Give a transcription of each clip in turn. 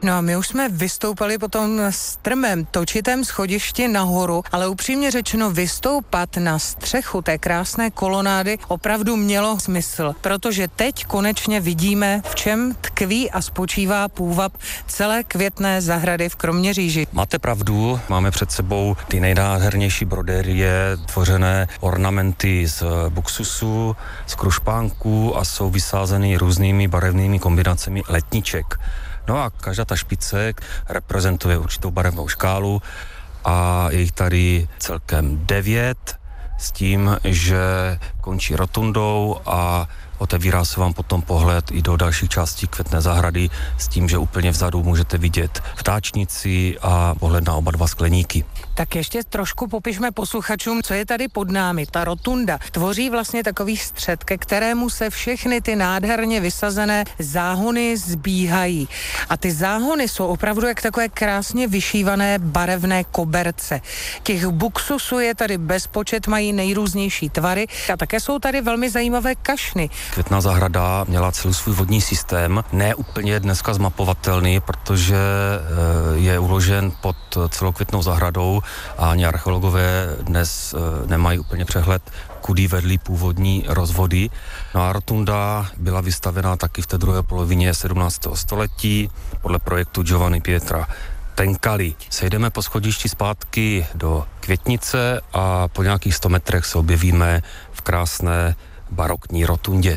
No a my už jsme vystoupali po tom strmém točitém schodišti nahoru, ale upřímně řečeno vystoupat na střechu té krásné kolonády opravdu mělo smysl, protože teď konečně vidíme, v čem tkví a spočívá půvab celé květné zahrady v Kroměříži. Máte pravdu, máme před sebou ty nejnádhernější brodérie, tvořené ornamenty z buksusu, z krušpánků a jsou vysázeny různými barevnými kombinacemi letniček. No a každá ta špice reprezentuje určitou barevnou škálu a je jich tady celkem 9 s tím, že končí rotundou a otevírá se vám potom pohled i do dalších částí květné zahrady s tím, že úplně vzadu můžete vidět vtáčnici a pohled na oba dva skleníky. Tak ještě trošku popišme posluchačům, co je tady pod námi. Ta rotunda tvoří vlastně takový střed, ke kterému se všechny ty nádherně vysazené záhony zbíhají. A ty záhony jsou opravdu jak takové krásně vyšívané barevné koberce. Těch buksusů je tady bezpočet, mají nejrůznější tvary a také jsou tady velmi zajímavé kašny. Květná zahrada měla celý svůj vodní systém, ne úplně dneska zmapovatelný, protože je uložen pod celou květnou zahradou a ani archeologové dnes nemají úplně přehled, kudy vedly původní rozvody. No a rotunda byla vystavěna taky v té druhé polovině 17. století podle projektu Giovanni Pietra Tencali. Sejdeme po schodišti zpátky do Květnice a po nějakých 100 metrech se objevíme v krásné barokní rotundě.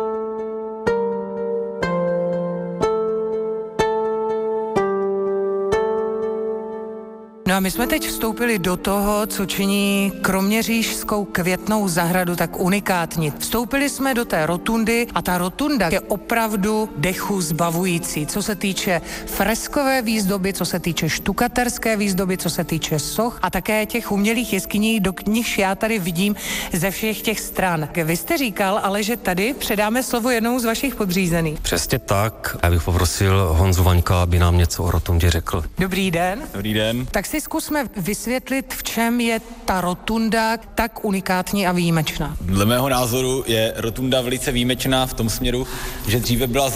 No a my jsme teď vstoupili do toho, co činí kroměřížskou květnou zahradu tak unikátní. Vstoupili jsme do té rotundy a ta rotunda je opravdu dechu zbavující, co se týče freskové výzdoby, co se týče štukaterské výzdoby, co se týče soch a také těch umělých jeskyní, do nichž já tady vidím ze všech těch stran. Vy jste říkal, ale že tady předáme slovo jednomu z vašich podřízených. Přesně tak. Já bych poprosil Honzu Vaňka, aby nám něco o rotundě řekl. Dobrý den. Dobrý den. Tak si zkusme vysvětlit, v čem je ta rotunda tak unikátní a výjimečná. Dle mého názoru je rotunda velice výjimečná v tom směru, že dříve byla